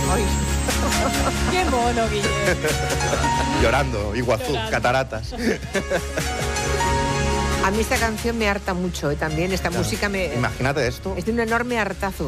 Ay. ¡Qué mono, Guillermo! Llorando, Iguazú, Llorando. cataratas. A mí esta canción me harta mucho, también. Esta música me... Imagínate esto. Es de un enorme hartazo.